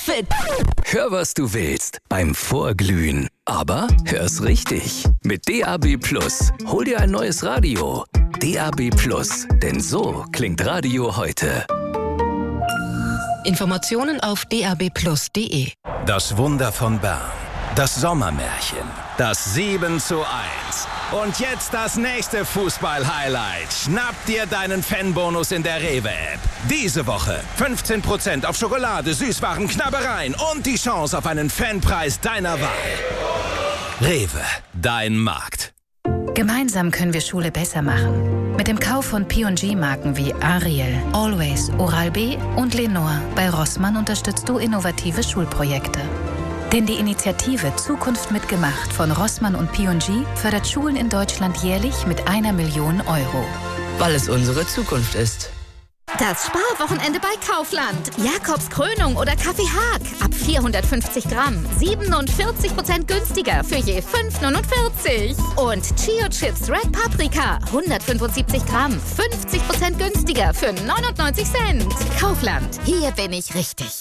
fit. Hör, was du willst beim Vorglühen. Aber hör's richtig. Mit DAB+. Hol dir ein neues Radio. DAB+. Denn so klingt Radio heute. Informationen auf dab+.de. Das Wunder von Bern. Das Sommermärchen. Das 7:1. Und jetzt das nächste Fußball-Highlight. Schnapp dir deinen Fanbonus in der Rewe-App. Diese Woche 15% auf Schokolade, Süßwaren, Knabbereien und die Chance auf einen Fanpreis deiner Wahl. Rewe, dein Markt. Gemeinsam können wir Schule besser machen. Mit dem Kauf von P&G-Marken wie Ariel, Always, Oral-B und Lenore bei Rossmann unterstützt du innovative Schulprojekte. Denn die Initiative Zukunft mitgemacht von Rossmann und P&G fördert Schulen in Deutschland jährlich mit 1 Million Euro. Weil es unsere Zukunft ist. Das Sparwochenende bei Kaufland. Jakobs Krönung oder Kaffee Haag. Ab 450 Gramm. 47% günstiger für je 5,49. Und Chio Chips Red Paprika. 175 Gramm. 50% günstiger für 99 Cent. Kaufland. Hier bin ich richtig.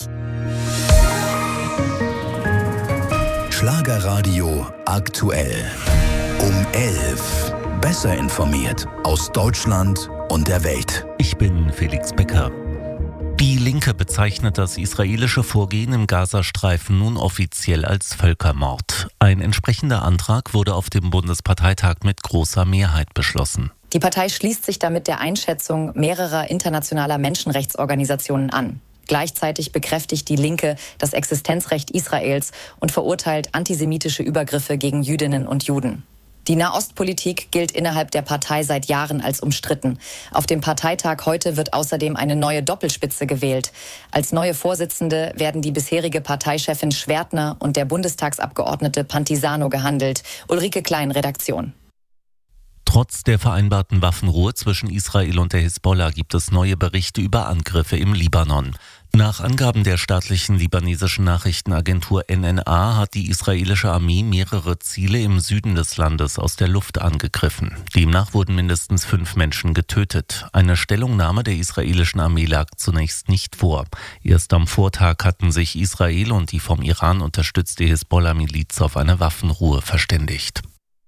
Schlagerradio aktuell. Um 11. Besser informiert aus Deutschland und der Welt. Ich bin Felix Becker. Die Linke bezeichnet das israelische Vorgehen im Gazastreifen nun offiziell als Völkermord. Ein entsprechender Antrag wurde auf dem Bundesparteitag mit großer Mehrheit beschlossen. Die Partei schließt sich damit der Einschätzung mehrerer internationaler Menschenrechtsorganisationen an. Gleichzeitig bekräftigt die Linke das Existenzrecht Israels und verurteilt antisemitische Übergriffe gegen Jüdinnen und Juden. Die Nahostpolitik gilt innerhalb der Partei seit Jahren als umstritten. Auf dem Parteitag heute wird außerdem eine neue Doppelspitze gewählt. Als neue Vorsitzende werden die bisherige Parteichefin Schwertner und der Bundestagsabgeordnete Pantisano gehandelt. Ulrike Klein, Redaktion. Trotz der vereinbarten Waffenruhe zwischen Israel und der Hisbollah gibt es neue Berichte über Angriffe im Libanon. Nach Angaben der staatlichen libanesischen Nachrichtenagentur NNA hat die israelische Armee mehrere Ziele im Süden des Landes aus der Luft angegriffen. Demnach wurden mindestens 5 Menschen getötet. Eine Stellungnahme der israelischen Armee lag zunächst nicht vor. Erst am Vortag hatten sich Israel und die vom Iran unterstützte Hisbollah-Miliz auf eine Waffenruhe verständigt.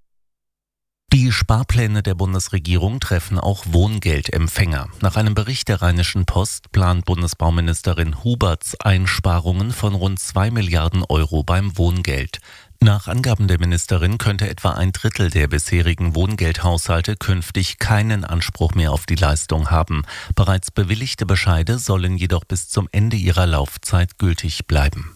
Die Sparpläne der Bundesregierung treffen auch Wohngeldempfänger. Nach einem Bericht der Rheinischen Post plant Bundesbauministerin Huberts Einsparungen von rund 2 Milliarden Euro beim Wohngeld. Nach Angaben der Ministerin könnte etwa 1/3 der bisherigen Wohngeldhaushalte künftig keinen Anspruch mehr auf die Leistung haben. Bereits bewilligte Bescheide sollen jedoch bis zum Ende ihrer Laufzeit gültig bleiben.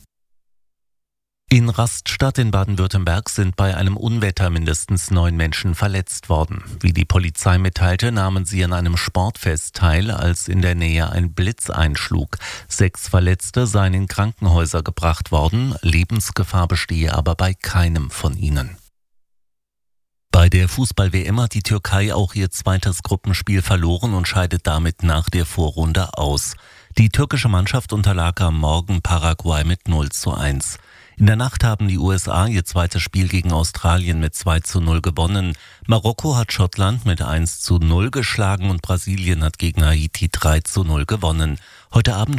In Rastatt in Baden-Württemberg sind bei einem Unwetter mindestens 9 Menschen verletzt worden. Wie die Polizei mitteilte, nahmen sie an einem Sportfest teil, als in der Nähe ein Blitz einschlug. 6 Verletzte seien in Krankenhäuser gebracht worden, Lebensgefahr bestehe aber bei keinem von ihnen. Bei der Fußball-WM hat die Türkei auch ihr zweites Gruppenspiel verloren und scheidet damit nach der Vorrunde aus. Die türkische Mannschaft unterlag am Morgen Paraguay mit 0:1. In der Nacht haben die USA ihr zweites Spiel gegen Australien mit 2:0 gewonnen. Marokko hat Schottland mit 1:0 geschlagen und Brasilien hat gegen Haiti 3:0 gewonnen. Heute Abend